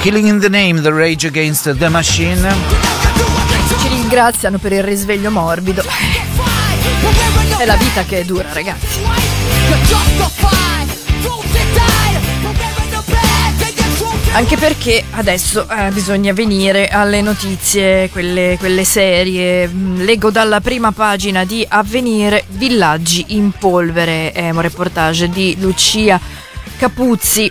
Killing in the Name, The Rage Against the Machine. Ci ringraziano per il risveglio morbido. È la vita che è dura, ragazzi. Anche perché adesso bisogna venire alle notizie, quelle serie. Leggo dalla prima pagina di Avvenire: villaggi in polvere. È un reportage di Lucia Capuzzi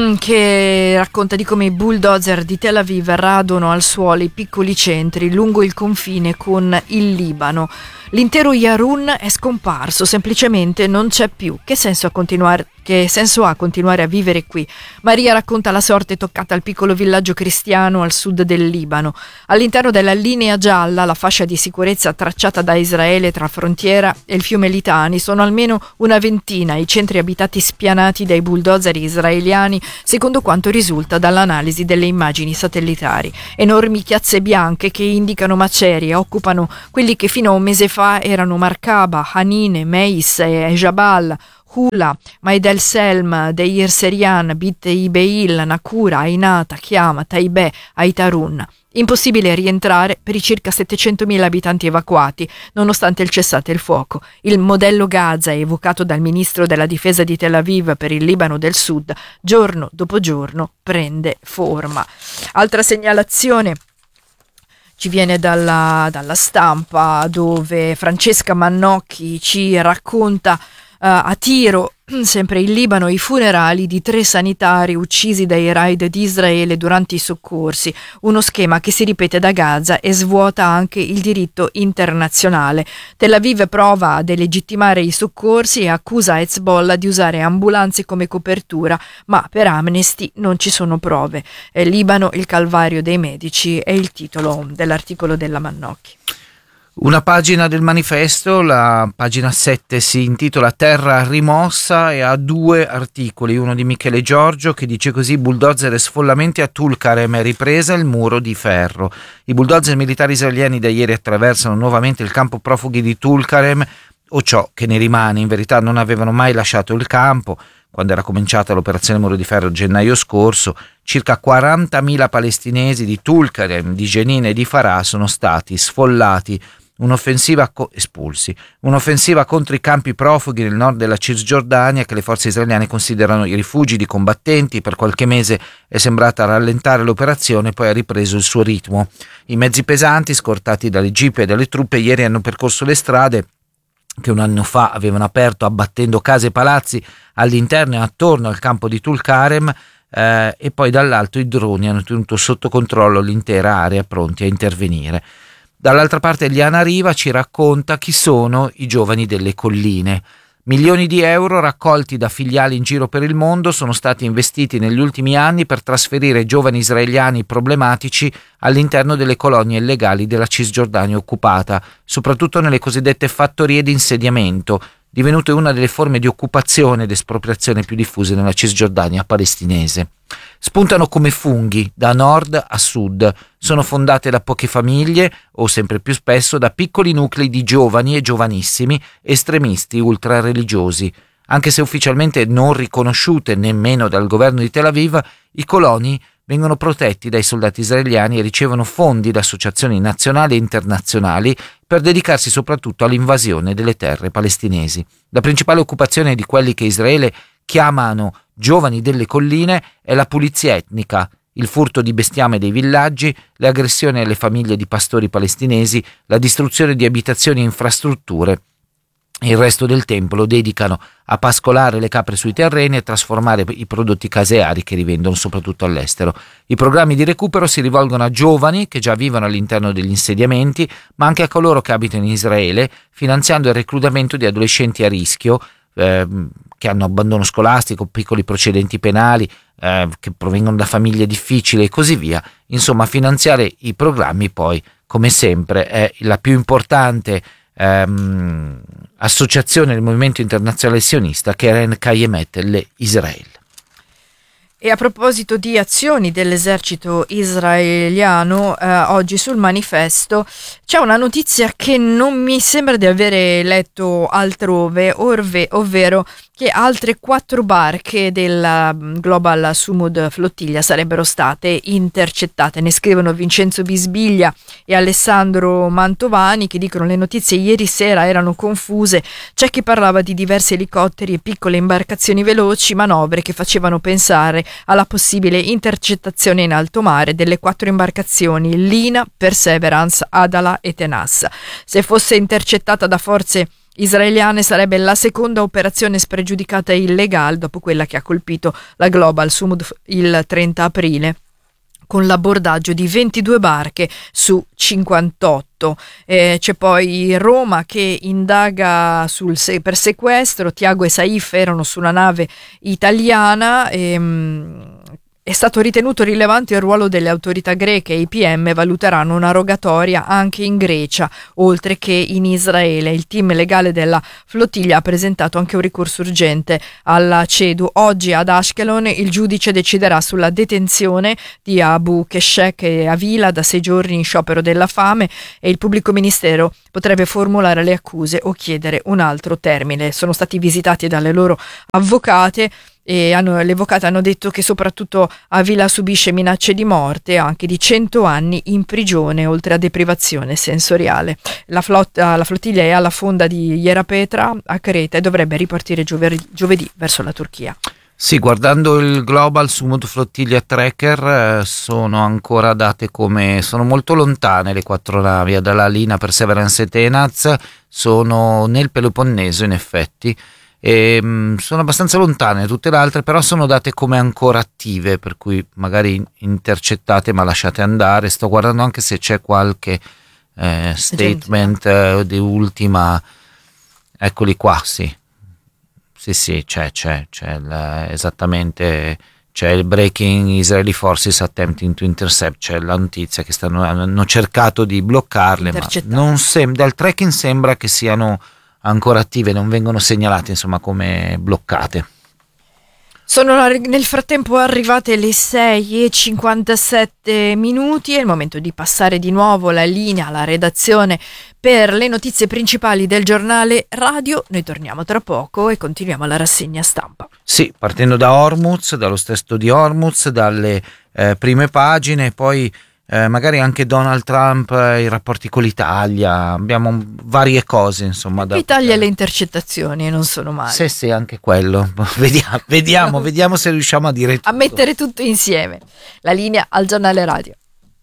che racconta di come i bulldozer di Tel Aviv radono al suolo i piccoli centri lungo il confine con il Libano. L'intero Yarun è scomparso, semplicemente non c'è più. Che senso ha continuare a vivere qui? Maria racconta la sorte toccata al piccolo villaggio cristiano al sud del Libano. All'interno della linea gialla, la fascia di sicurezza tracciata da Israele tra frontiera e il fiume Litani, sono almeno una ventina i centri abitati spianati dai bulldozer israeliani, secondo quanto risulta dall'analisi delle immagini satellitari. Enormi chiazze bianche che indicano macerie occupano quelli che fino a un mese fa erano Markaba, Hanine, Meis e Jabal, Hula, Maid el Selm, Deir Serian, Bit Ibeil, Nakura, Ainata, Chiama, Taibeh, Aitarun. Impossibile rientrare per i circa 700.000 abitanti evacuati, nonostante il cessate il fuoco. Il modello Gaza, evocato dal ministro della difesa di Tel Aviv per il Libano del Sud, giorno dopo giorno prende forma. Altra segnalazione ci viene dalla Stampa, dove Francesca Mannocchi ci racconta a Tiro, sempre in Libano, i funerali di 3 sanitari uccisi dai raid di Israele durante i soccorsi, uno schema che si ripete da Gaza e svuota anche il diritto internazionale. Tel Aviv prova a delegittimare i soccorsi e accusa Hezbollah di usare ambulanze come copertura, ma per Amnesty non ci sono prove. Libano, il calvario dei medici è il titolo dell'articolo della Mannocchi. Una pagina del manifesto, la pagina 7, si intitola Terra rimossa e ha 2 articoli, uno di Michele Giorgio che dice così: bulldozer e sfollamenti a Tulkarem, è ripresa il muro di ferro. I bulldozer militari israeliani da ieri attraversano nuovamente il campo profughi di Tulkarem, o ciò che ne rimane. In verità non avevano mai lasciato il campo. Quando era cominciata l'operazione Muro di Ferro gennaio scorso, circa 40.000 palestinesi di Tulkarem, di Jenin e di Farah sono stati sfollati. Un'offensiva contro i campi profughi nel nord della Cisgiordania, che le forze israeliane considerano i rifugi di combattenti. Per qualche mese è sembrata rallentare l'operazione, poi ha ripreso il suo ritmo. I mezzi pesanti, scortati dalle jeep e dalle truppe, ieri hanno percorso le strade che un anno fa avevano aperto abbattendo case e palazzi all'interno e attorno al campo di Tulkarem, e poi dall'alto i droni hanno tenuto sotto controllo l'intera area, pronti a intervenire. Dall'altra parte Eliana Riva ci racconta chi sono i giovani delle colline. Milioni di euro raccolti da filiali in giro per il mondo sono stati investiti negli ultimi anni per trasferire giovani israeliani problematici all'interno delle colonie illegali della Cisgiordania occupata, soprattutto nelle cosiddette fattorie di insediamento, divenute una delle forme di occupazione ed espropriazione più diffuse nella Cisgiordania palestinese. Spuntano come funghi da nord a sud, sono fondate da poche famiglie o sempre più spesso da piccoli nuclei di giovani e giovanissimi estremisti ultrareligiosi. Anche se ufficialmente non riconosciute nemmeno dal governo di Tel Aviv, i coloni vengono protetti dai soldati israeliani e ricevono fondi da associazioni nazionali e internazionali per dedicarsi soprattutto all'invasione delle terre palestinesi. La principale occupazione di quelli che Israele chiamano giovani delle colline è la pulizia etnica, il furto di bestiame dei villaggi, le aggressioni alle famiglie di pastori palestinesi, la distruzione di abitazioni e infrastrutture. Il resto del tempo lo dedicano a pascolare le capre sui terreni e trasformare i prodotti caseari che rivendono soprattutto all'estero. I programmi di recupero si rivolgono a giovani che già vivono all'interno degli insediamenti, ma anche a coloro che abitano in Israele, finanziando il reclutamento di adolescenti a rischio, che hanno abbandono scolastico, piccoli precedenti penali, che provengono da famiglie difficili e così via. Insomma, finanziare i programmi poi, come sempre, è la più importante associazione del movimento internazionale sionista, che Keren Kayemet le Israel. E a proposito di azioni dell'esercito israeliano, oggi sul Manifesto c'è una notizia che non mi sembra di avere letto altrove, ovvero che altre 4 barche della Global Sumud Flottiglia sarebbero state intercettate. Ne scrivono Vincenzo Bisbiglia e Alessandro Mantovani, che dicono: le notizie ieri sera erano confuse, c'è chi parlava di diversi elicotteri e piccole imbarcazioni veloci, manovre che facevano pensare alla possibile intercettazione in alto mare delle 4 imbarcazioni Lina, Perseverance, Adala e Tenas. Se fosse intercettata da forze israeliane sarebbe la seconda operazione spregiudicata e illegale dopo quella che ha colpito la Global Sumud il 30 aprile con l'abbordaggio di 22 barche su 58. C'è poi Roma che indaga per sequestro. Tiago e Saif erano su una nave italiana. È stato ritenuto rilevante il ruolo delle autorità greche e i PM valuteranno una rogatoria anche in Grecia, oltre che in Israele. Il team legale della flottiglia ha presentato anche un ricorso urgente alla CEDU. Oggi ad Ashkelon il giudice deciderà sulla detenzione di Abu Keshek e Avila da 6 giorni in sciopero della fame, e il pubblico ministero potrebbe formulare le accuse o chiedere un altro termine. Sono stati visitati dalle loro avvocate e le avvocate hanno detto che soprattutto Avila subisce minacce di morte e anche di 100 anni in prigione, oltre a deprivazione sensoriale. La flottiglia è alla fonda di Ierapetra a Creta e dovrebbe ripartire giovedì verso la Turchia. Sì, guardando il Global Sumud Flottiglia Tracker sono ancora date sono molto lontane le 4 navi, dalla Lina, Perseverance e Tenaz, sono nel Peloponneso in effetti. Sono abbastanza lontane tutte le altre, però sono date come ancora attive, per cui magari intercettate ma lasciate andare. Sto guardando anche se c'è qualche statement di ultima. Eccoli qua, sì, c'è esattamente, c'è il breaking Israeli forces attempting to intercept, c'è la notizia che hanno cercato di bloccarle, ma dal tracking sembra che siano ancora attive, non vengono segnalate insomma come bloccate. Sono nel frattempo arrivate le 6:57, è il momento di passare di nuovo la linea alla redazione per le notizie principali del giornale radio. Noi torniamo tra poco e continuiamo la rassegna stampa. Sì, partendo da Hormuz, dallo Stretto di Hormuz, dalle prime pagine, poi magari anche Donald Trump, i rapporti con l'Italia, abbiamo varie cose insomma. L'Italia e le intercettazioni non sono male. Sì, anche quello. Vediamo se riusciamo a dire tutto. A mettere tutto insieme. La linea al giornale radio.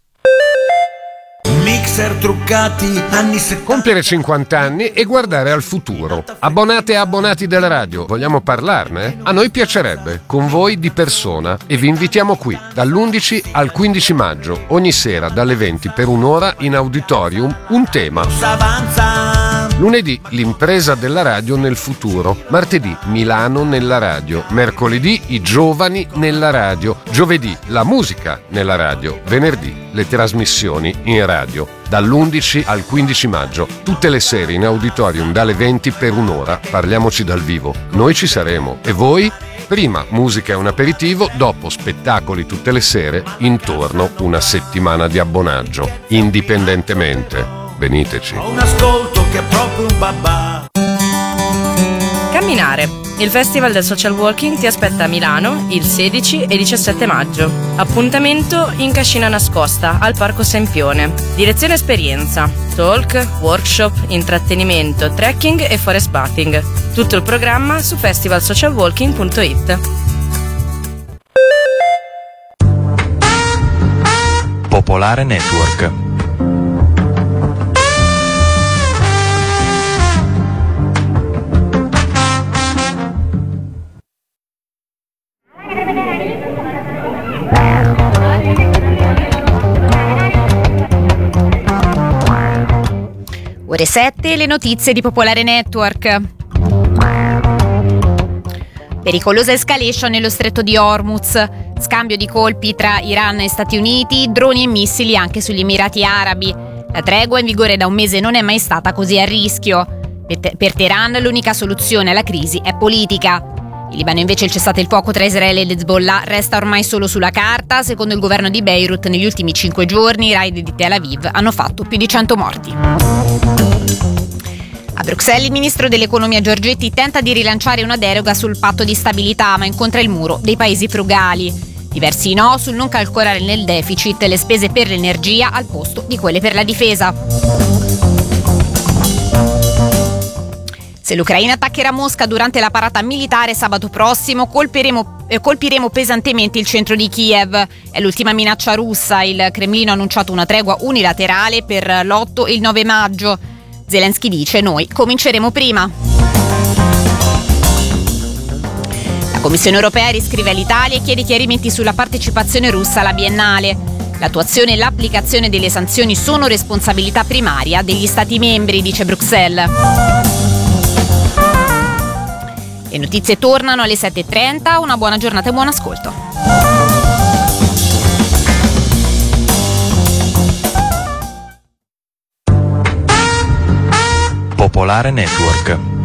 Mixer truccati anni 70. Compiere 50 anni e guardare al futuro. Abbonate e abbonati della radio, vogliamo parlarne? A noi piacerebbe, con voi di persona, e vi invitiamo qui dall'11 al 15 maggio, ogni sera dalle 20 per un'ora in auditorium, un tema. Lunedì l'impresa della radio nel futuro, martedì Milano nella radio, mercoledì i giovani nella radio, giovedì la musica nella radio, venerdì le trasmissioni in radio. Dall'11 al 15 maggio, tutte le sere in auditorium dalle 20 per un'ora, parliamoci dal vivo. Noi ci saremo. E voi? Prima musica e un aperitivo, dopo spettacoli tutte le sere, intorno una settimana di abbonaggio, indipendentemente. Veniteci. Ho un ascolto che è proprio un babà. Camminare. Il Festival del Social Walking ti aspetta a Milano il 16 e 17 maggio. Appuntamento in Cascina Nascosta, al Parco Sempione. Direzione esperienza, talk, workshop, intrattenimento, trekking e forest bathing. Tutto il programma su festivalsocialwalking.it. Popolare Network. Ore 7, le notizie di Popolare Network. Pericolosa escalation nello stretto di Hormuz, scambio di colpi tra Iran e Stati Uniti, droni e missili anche sugli Emirati Arabi. La tregua in vigore da un mese non è mai stata così a rischio. Per Teheran l'unica soluzione alla crisi è politica. In Libano invece il cessate il fuoco tra Israele ed Hezbollah resta ormai solo sulla carta. Secondo il governo di Beirut, negli ultimi 5 giorni i raid di Tel Aviv hanno fatto più di 100 morti. A Bruxelles il ministro dell'economia Giorgetti tenta di rilanciare una deroga sul patto di stabilità, ma incontra il muro dei paesi frugali. Diversi no sul non calcolare nel deficit le spese per l'energia al posto di quelle per la difesa. Se l'Ucraina attaccherà Mosca durante la parata militare sabato prossimo, colpiremo pesantemente il centro di Kiev. È l'ultima minaccia russa. Il Cremlino ha annunciato una tregua unilaterale per l'8 e il 9 maggio. Zelensky dice: noi cominceremo prima. La Commissione europea riscrive all'Italia e chiede chiarimenti sulla partecipazione russa alla Biennale. L'attuazione e l'applicazione delle sanzioni sono responsabilità primaria degli Stati membri, dice Bruxelles. Le notizie tornano alle 7:30. Una buona giornata e buon ascolto. Popolare Network.